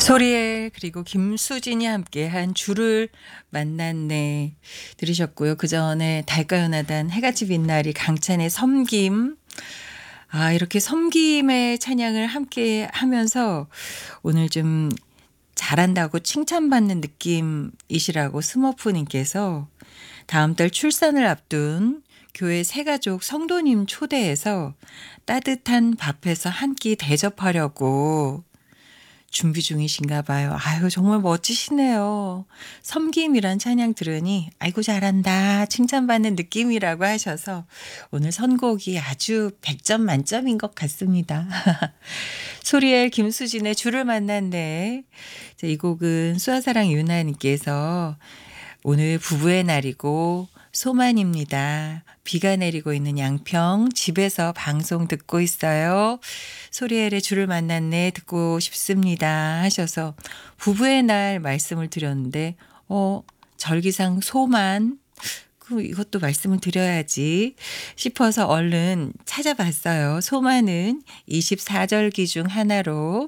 소리엘 그리고 김수진이 함께한 주를 만났네 들으셨고요. 그전에 달가요나단 해같이 빛나리 강찬의 섬김. 이렇게 섬김의 찬양을 함께 하면서 오늘 좀 잘한다고 칭찬받는 느낌이시라고 스머프님께서 다음 달 출산을 앞둔 교회 새가족 성도님 초대해서 따뜻한 밥해서 한 끼 대접하려고 준비 중이신가 봐요. 아유, 정말 멋지시네요. 섬김이란 찬양 들으니 아이고 잘한다 칭찬받는 느낌이라고 하셔서 오늘 선곡이 아주 100점 만점인 것 같습니다. 소리엘 김수진의 주를 만났네. 자, 이 곡은 수아사랑 유나님께서 오늘 부부의 날이고 소만입니다. 비가 내리고 있는 양평 집에서 방송 듣고 있어요. 소리엘의 주를 만났네 듣고 싶습니다 하셔서 부부의 날 말씀을 드렸는데 절기상 소만 이것도 말씀을 드려야지 싶어서 얼른 찾아봤어요. 소만은 24절기 중 하나로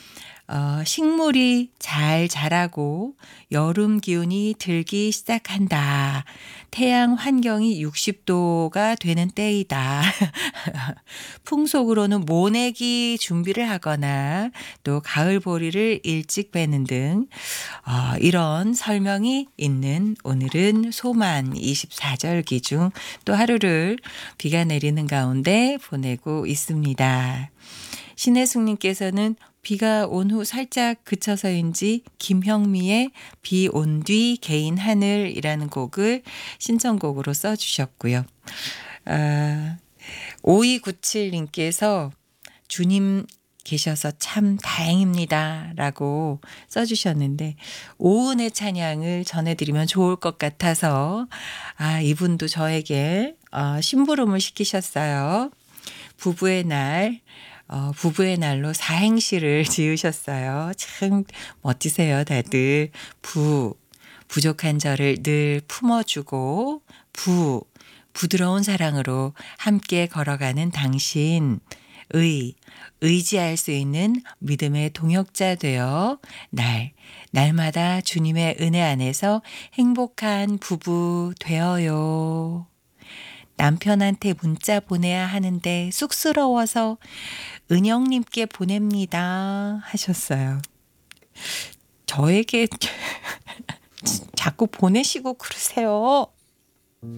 식물이 잘 자라고 여름 기운이 들기 시작한다. 태양 환경이 60도가 되는 때이다. 풍속으로는 모내기 준비를 하거나 또 가을보리를 일찍 베는 등 이런 설명이 있는 오늘은 소만 24절기 중 또 하루를 비가 내리는 가운데 보내고 있습니다. 신혜숙님께서는 비가 온 후 살짝 그쳐서인지 김형미의 비 온 뒤 개인 하늘이라는 곡을 신청곡으로 써주셨고요. 5297님께서 주님 계셔서 참 다행입니다 라고 써주셨는데 오은의 찬양을 전해드리면 좋을 것 같아서 이분도 저에게 심부름을 시키셨어요. 부부의 날로 사행시를 지으셨어요. 참 멋지세요, 다들. 부족한 저를 늘 품어주고 부드러운 사랑으로 함께 걸어가는 당신. 의지할 수 있는 믿음의 동역자 되어 날마다 주님의 은혜 안에서 행복한 부부 되어요. 남편한테 문자 보내야 하는데 쑥스러워서 은영님께 보냅니다 하셨어요. 저에게 자꾸 보내시고 그러세요.